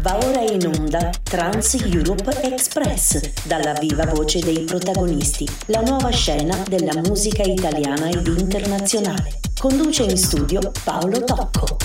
Va ora in onda Trans Europe Express, dalla viva voce dei protagonisti, la nuova scena della musica italiana ed internazionale. Conduce in studio Paolo Tocco.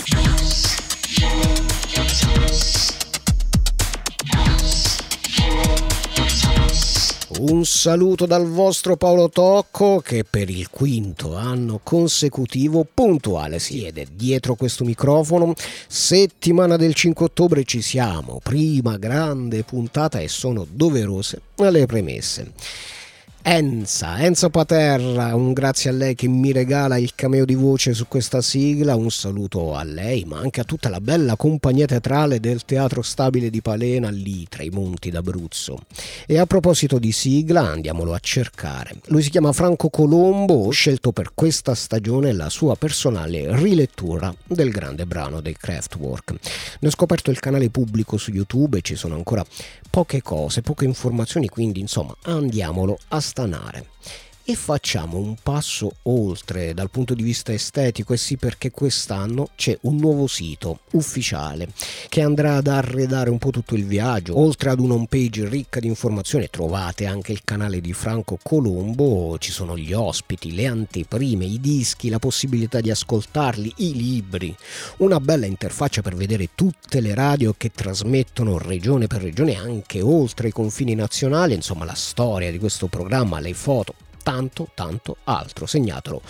Un saluto dal vostro Paolo Tocco, che per il quinto anno consecutivo puntuale siede dietro questo microfono. Settimana del 5 ottobre ci siamo, prima grande puntata e sono doverose le premesse. Enza Paterra, un grazie a lei che mi regala il cameo di voce su questa sigla, un saluto a lei ma anche a tutta la bella compagnia teatrale del Teatro Stabile di Palena, lì tra i monti d'Abruzzo. E a proposito di sigla, andiamolo a cercare. Lui si chiama Franco Colombo, ho scelto per questa stagione la sua personale rilettura del grande brano dei Kraftwerk. Ne ho scoperto il canale pubblico su YouTube e ci sono ancora poche cose, poche informazioni, quindi insomma andiamolo a stanare. E facciamo un passo oltre dal punto di vista estetico, e sì, perché quest'anno c'è un nuovo sito ufficiale che andrà ad arredare un po' tutto il viaggio. Oltre ad una home page ricca di informazioni trovate anche il canale di Franco Colombo, ci sono gli ospiti, le anteprime, i dischi, la possibilità di ascoltarli, i libri, una bella interfaccia per vedere tutte le radio che trasmettono regione per regione anche oltre i confini nazionali, insomma la storia di questo programma, le foto, tanto altro. Segnatelo: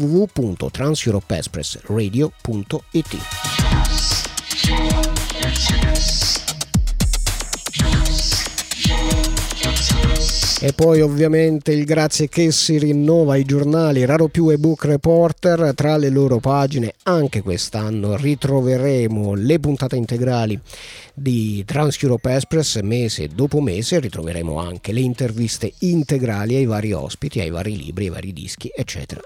www.transeuropeexpressradio.it. E poi ovviamente il grazie che si rinnova ai giornali Raro Più e Book Reporter. Tra le loro pagine anche quest'anno ritroveremo le puntate integrali di Trans Europe Express mese dopo mese, ritroveremo anche le interviste integrali ai vari ospiti, ai vari libri, ai vari dischi, eccetera.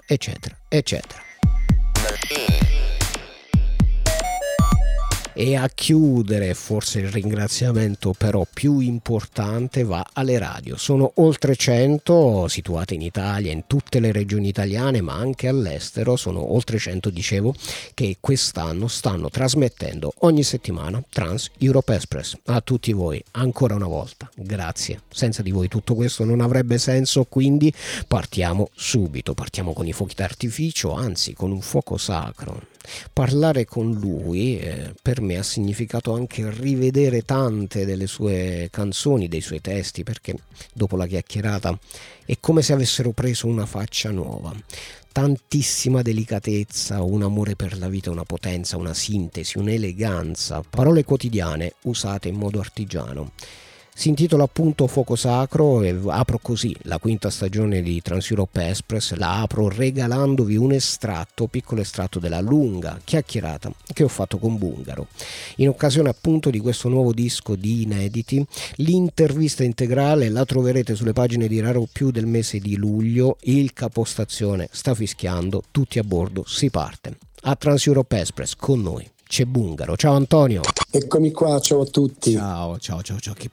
E a chiudere, forse il ringraziamento però più importante va alle radio. Sono oltre 100 situate in Italia, in tutte le regioni italiane, ma anche all'estero. Sono oltre 100, dicevo, che quest'anno stanno trasmettendo ogni settimana Trans Europe Express. A tutti voi, ancora una volta, grazie. Senza di voi tutto questo non avrebbe senso, quindi partiamo subito. Partiamo con i fuochi d'artificio, anzi con un fuoco sacro. Parlare con lui per me ha significato anche rivedere tante delle sue canzoni, dei suoi testi, perché dopo la chiacchierata è come se avessero preso una faccia nuova. Tantissima delicatezza, un amore per la vita, una potenza, una sintesi, un'eleganza, parole quotidiane usate in modo artigiano. Si intitola appunto Fuoco Sacro e apro così la quinta stagione di Trans Europe Express. La apro regalandovi un estratto, piccolo estratto della lunga chiacchierata che ho fatto con Bungaro in occasione appunto di questo nuovo disco di inediti. L'intervista integrale la troverete sulle pagine di Raro Più del mese di luglio. Il capostazione sta fischiando, tutti a bordo, si parte. A Trans Europe Express con noi c'è Bungaro. Ciao Antonio. Eccomi qua, ciao a tutti. Ciao, che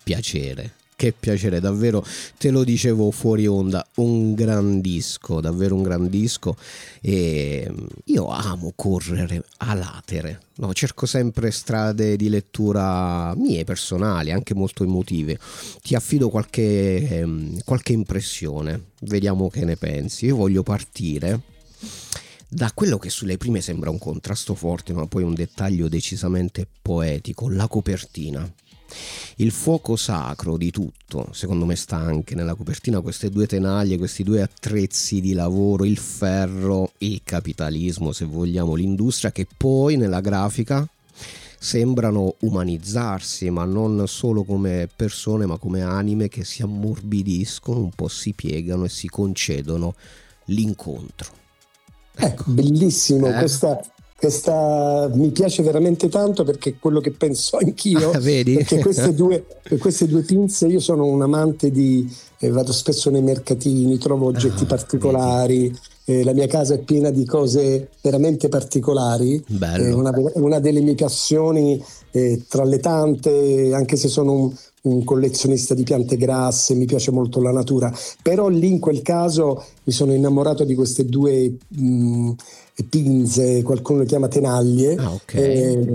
piacere, davvero, te lo dicevo fuori onda, un gran disco, davvero un gran disco. E io amo correre a latere, no? Cerco sempre strade di lettura mie personali, anche molto emotive. Ti affido qualche impressione, vediamo che ne pensi. Io voglio partire da quello che sulle prime sembra un contrasto forte, ma poi un dettaglio decisamente poetico: la copertina. Il fuoco sacro di tutto, secondo me, sta anche nella copertina. Queste due tenaglie, questi due attrezzi di lavoro, il ferro, il capitalismo, se vogliamo, l'industria, che poi nella grafica sembrano umanizzarsi, ma non solo come persone, ma come anime che si ammorbidiscono, un po' si piegano e si concedono l'incontro. Ecco, bellissimo, questa mi piace veramente tanto, perché è quello che penso anch'io. Vedi? Perché queste due pinze, io sono un amante di vado spesso nei mercatini, trovo oggetti particolari, la mia casa è piena di cose veramente particolari. Una delle mie passioni, tra le tante, anche se sono un collezionista di piante grasse, mi piace molto la natura, però lì in quel caso mi sono innamorato di queste due pinze, qualcuno le chiama tenaglie,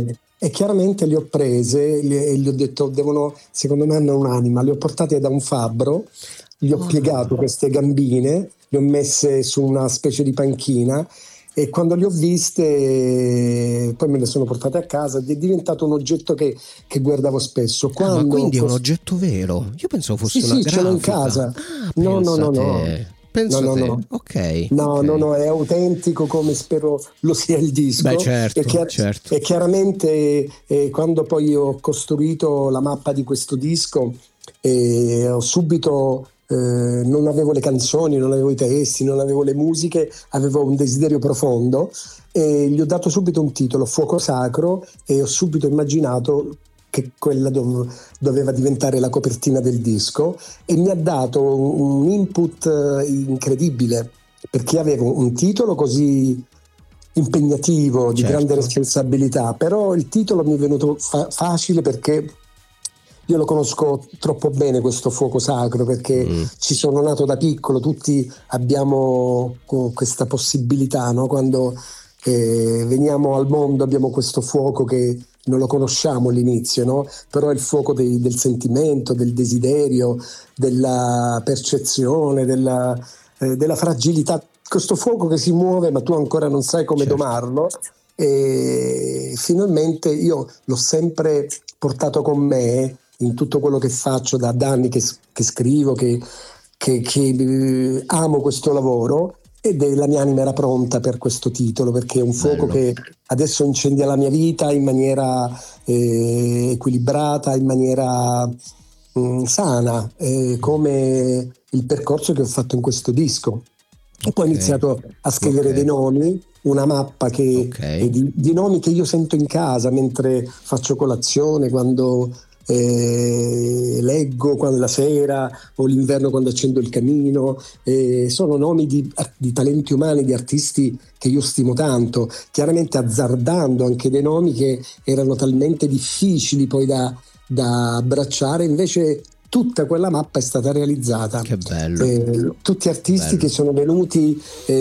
E chiaramente le ho prese e gli ho detto, secondo me hanno un'anima, le ho portate da un fabbro, gli ho piegato queste gambine, le ho messe su una specie di panchina e quando le ho viste poi me le sono portate a casa ed è diventato un oggetto che guardavo spesso. Ma quindi è un oggetto vero? Io pensavo fosse una grafica. Ce l'ho in casa. No. No. Ok. No, è autentico come spero lo sia il disco. Beh, certo. E chiaramente quando poi ho costruito la mappa di questo disco ho subito non avevo le canzoni, non avevo i testi, non avevo le musiche, avevo un desiderio profondo e gli ho dato subito un titolo, Fuoco Sacro, e ho subito immaginato che quella doveva diventare la copertina del disco e mi ha dato un input incredibile, perché avevo un titolo così impegnativo, di grande responsabilità, però il titolo mi è venuto facile perché io lo conosco troppo bene questo fuoco sacro, perché ci sono nato da piccolo, tutti abbiamo questa possibilità, no? Quando veniamo al mondo abbiamo questo fuoco che non lo conosciamo all'inizio, no? Però è il fuoco del sentimento, del desiderio, della percezione, della fragilità, questo fuoco che si muove ma tu ancora non sai come domarlo, e finalmente io l'ho sempre portato con me in tutto quello che faccio da anni che scrivo, che amo questo lavoro, ed la mia anima era pronta per questo titolo, perché è un fuoco che adesso incendia la mia vita in maniera equilibrata, in maniera sana, come il percorso che ho fatto in questo disco. E poi ho iniziato a scrivere dei nomi, una mappa di nomi che io sento in casa mentre faccio colazione, quando leggo, quando la sera o l'inverno quando accendo il camino. Sono nomi di talenti umani, di artisti che io stimo tanto, chiaramente azzardando anche dei nomi che erano talmente difficili poi da abbracciare, invece tutta quella mappa è stata realizzata. Che bello. Tutti artisti che sono venuti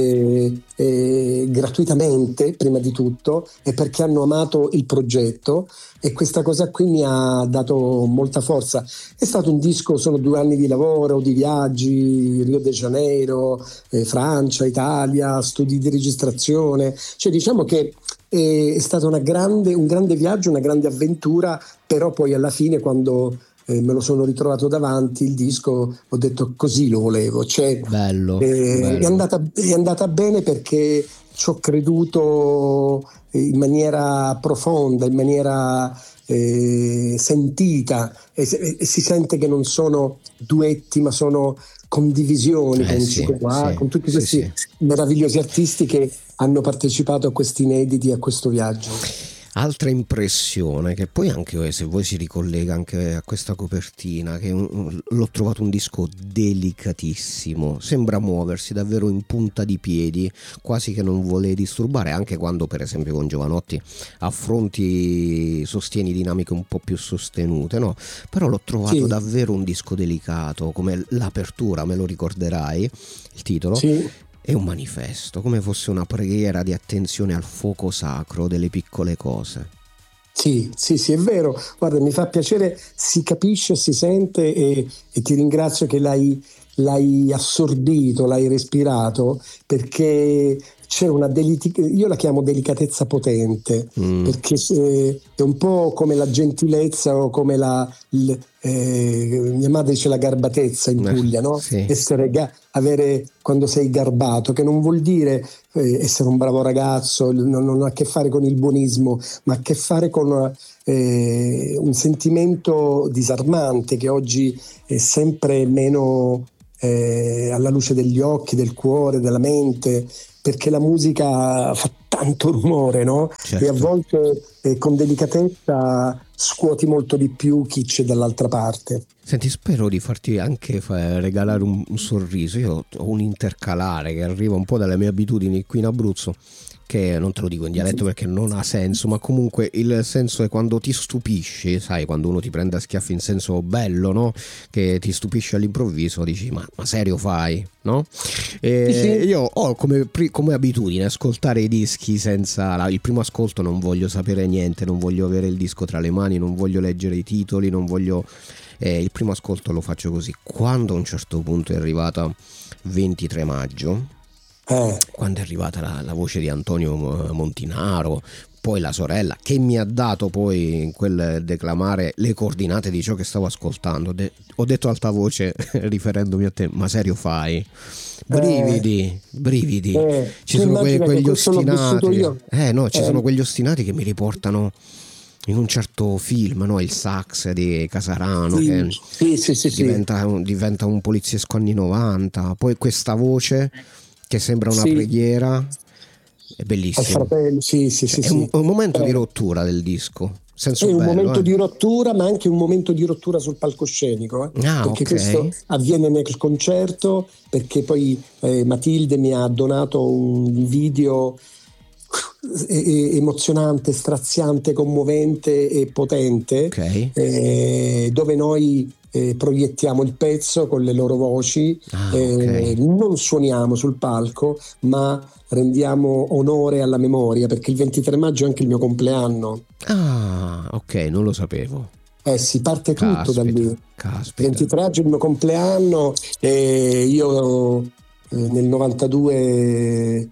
gratuitamente, prima di tutto, e perché hanno amato il progetto, e questa cosa qui mi ha dato molta forza. È stato un disco, sono 2 anni di lavoro, di viaggi, Rio de Janeiro, Francia, Italia, studi di registrazione, cioè diciamo che è stato un grande viaggio, una grande avventura, però poi alla fine quando me lo sono ritrovato davanti il disco, ho detto così lo volevo, cioè bello. È andata bene perché ci ho creduto in maniera profonda, in maniera sentita, e si sente che non sono duetti ma sono condivisioni con tutti questi meravigliosi artisti che hanno partecipato a questi inediti, a questo viaggio. Altra impressione, che poi anche se voi si ricollega anche a questa copertina, che l'ho trovato un disco delicatissimo, sembra muoversi davvero in punta di piedi, quasi che non vuole disturbare, anche quando per esempio con Jovanotti sostieni dinamiche un po' più sostenute, no? Però l'ho trovato davvero un disco delicato, come l'apertura, me lo ricorderai, il titolo? È un manifesto, come fosse una preghiera di attenzione al fuoco sacro delle piccole cose. Sì, è vero. Guarda, mi fa piacere, si capisce, si sente, e ti ringrazio che l'hai assorbito, l'hai respirato, perché c'è una io la chiamo delicatezza potente, perché è un po' come la gentilezza o come mia madre dice la garbatezza in Puglia, no? Avere, quando sei garbato, che non vuol dire essere un bravo ragazzo, non ha a che fare con il buonismo, ma ha a che fare con un sentimento disarmante che oggi è sempre meno alla luce degli occhi, del cuore, della mente, perché la musica fa tanto rumore, no? E a volte con delicatezza scuoti molto di più chi c'è dall'altra parte. Senti, spero di farti anche regalare un sorriso. Io ho un intercalare che arriva un po' dalle mie abitudini qui in Abruzzo, che non te lo dico in dialetto perché non ha senso, ma comunque il senso è quando ti stupisci, sai, quando uno ti prende a schiaffi in senso bello, no? Che ti stupisce all'improvviso, dici ma serio fai, no? Io ho come abitudine ascoltare i dischi senza il primo ascolto non voglio sapere niente, non voglio avere il disco tra le mani, non voglio leggere i titoli, non voglio... il primo ascolto lo faccio così. Quando a un certo punto è arrivata 23 maggio, quando è arrivata la voce di Antonio Montinaro, poi la sorella che mi ha dato poi in quel declamare le coordinate di ciò che stavo ascoltando, ho detto alta voce riferendomi a te: ma serio fai? Brividi. Ci sono quegli ostinati. Ci sono quegli ostinati che mi riportano in un certo film, no? Il sax di Casarano, diventa un poliziesco anni 90, poi questa voce che sembra una preghiera, è bellissimo. È un momento di rottura del disco. Un momento di rottura, ma anche un momento di rottura sul palcoscenico, perché questo avviene nel concerto, perché poi Matilde mi ha donato un video emozionante, straziante, commovente e potente, dove noi proiettiamo il pezzo con le loro voci, non suoniamo sul palco, ma rendiamo onore alla memoria, perché il 23 maggio è anche il mio compleanno. Non lo sapevo. Si parte tutto da lì. Il 23 maggio è il mio compleanno, e io nel 92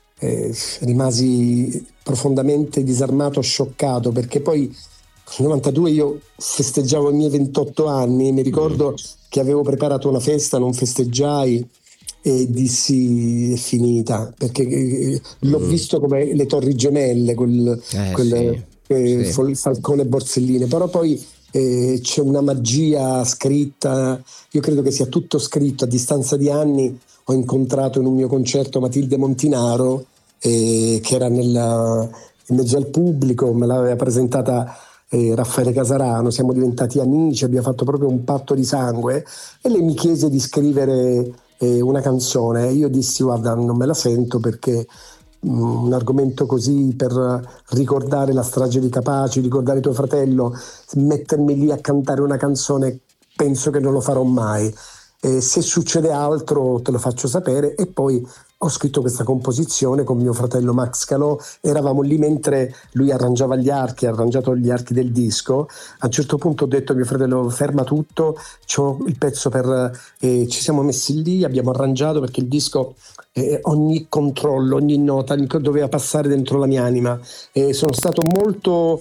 rimasi profondamente disarmato, scioccato, perché poi nel 92 io festeggiavo i miei 28 anni, mi ricordo che avevo preparato una festa, non festeggiai e dissi: è finita, perché l'ho visto come le Torri Gemelle, Falcone e Borsellino, però poi c'è una magia scritta, io credo che sia tutto scritto. A distanza di anni ho incontrato in un mio concerto Matilde Montinaro, che era in mezzo al pubblico, me l'aveva presentata Raffaele Casarano, siamo diventati amici, abbiamo fatto proprio un patto di sangue, e lei mi chiese di scrivere una canzone. Io dissi: guarda, non me la sento, perché un argomento così, per ricordare la strage di Capaci, ricordare tuo fratello, mettermi lì a cantare una canzone, penso che non lo farò mai. Se succede altro te lo faccio sapere. E poi ho scritto questa composizione con mio fratello Max Calò, eravamo lì mentre lui arrangiava gli archi, ha arrangiato gli archi del disco. A un certo punto ho detto a mio fratello: ferma tutto, c'ho il pezzo ci siamo messi lì, abbiamo arrangiato, perché il disco, ogni controllo, ogni nota doveva passare dentro la mia anima. Sono stato molto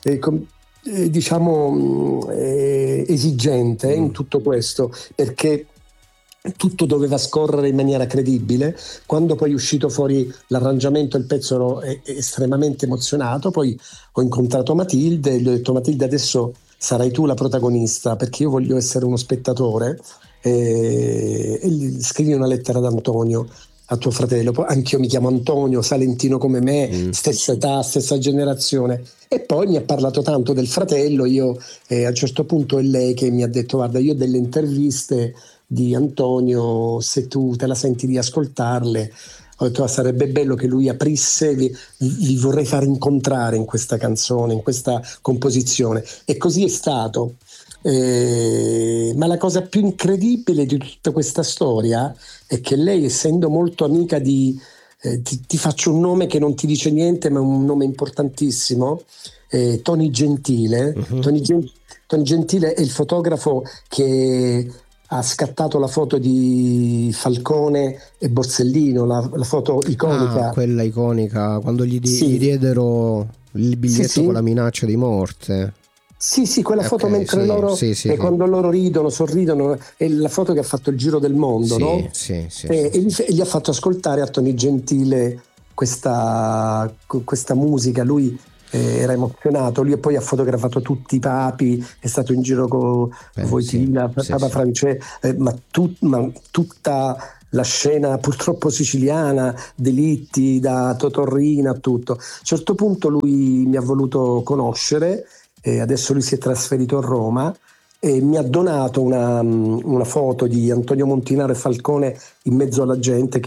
esigente in tutto questo, perché tutto doveva scorrere in maniera credibile. Quando poi è uscito fuori l'arrangiamento, il pezzo ero estremamente emozionato. Poi ho incontrato Matilde e gli ho detto: Matilde, adesso sarai tu la protagonista, perché io voglio essere uno spettatore, e scrivi una lettera ad Antonio, a tuo fratello. Poi anch'io mi chiamo Antonio, salentino come me, stessa età, stessa generazione. E poi mi ha parlato tanto del fratello. Io a un certo punto è lei che mi ha detto: guarda, io delle interviste di Antonio, se tu te la senti di ascoltarle, ho detto: sarebbe bello che lui aprisse, vi vorrei far incontrare in questa canzone, in questa composizione. E così è stato. Ma la cosa più incredibile di tutta questa storia è che lei, essendo molto amica ti faccio un nome che non ti dice niente, ma è un nome importantissimo, Tony Gentile. Tony Gentile è il fotografo che ha scattato la foto di Falcone e Borsellino, la foto iconica. Quella iconica, quando gli diedero il biglietto con la minaccia di morte. Sì, quella foto mentre loro, quando loro ridono, sorridono, è la foto che ha fatto il giro del mondo, no? E gli ha fatto ascoltare a Tony Gentile questa musica. Lui era emozionato, lui poi ha fotografato tutti i papi, è stato in giro con Wojtyla, Papa Francesco, ma tutta la scena purtroppo siciliana, delitti da Totorrina, tutto. A un certo punto lui mi ha voluto conoscere, adesso lui si è trasferito a Roma, e mi ha donato una foto di Antonio Montinaro e Falcone in mezzo alla gente, che ho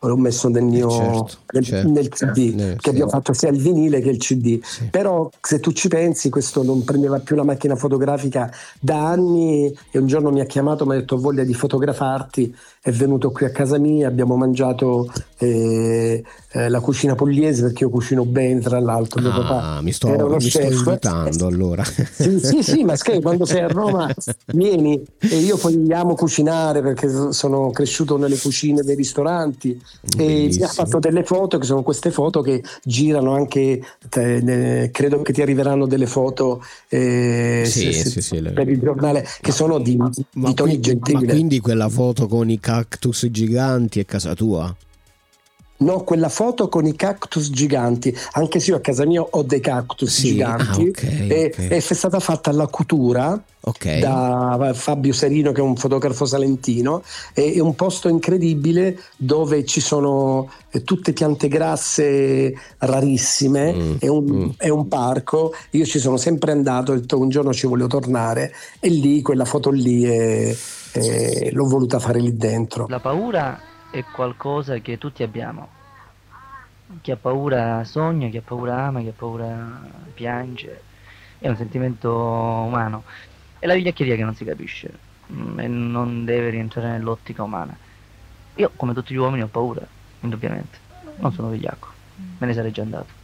l'ho messo nel mio nel CD, che abbiamo fatto sia il vinile che il CD. Sì. Però se tu ci pensi, questo non prendeva più la macchina fotografica da anni, e un giorno mi ha chiamato, mi ha detto: ho voglia di fotografarti. È venuto qui a casa mia, abbiamo mangiato la cucina pugliese, perché io cucino bene, tra l'altro. Mio papà mi sto chef. invitando allora. Sì, ma quando sei a Roma vieni. E io poi amo cucinare, perché sono cresciuto nelle cucine dei ristoranti. E mi ha fatto delle foto, che sono queste foto che girano anche, credo che ti arriveranno delle foto per il giornale, che sono di Tony Gentile. Ma quindi quella foto con i cactus giganti è casa tua? No, quella foto con i cactus giganti, anche se io a casa mia ho dei cactus giganti, è stata fatta alla Cutura da Fabio Serino, che è un fotografo salentino. È un posto incredibile dove ci sono tutte piante grasse rarissime, è un parco. Io ci sono sempre andato, ho detto un giorno ci voglio tornare, e lì quella foto lì l'ho voluta fare lì dentro. La paura è qualcosa che tutti abbiamo. Chi ha paura sogna, chi ha paura ama, chi ha paura piange. È un sentimento umano. È la vigliaccheria che non si capisce e non deve rientrare nell'ottica umana. Io, come tutti gli uomini, ho paura, indubbiamente. Non sono vigliacco, me ne sarei già andato.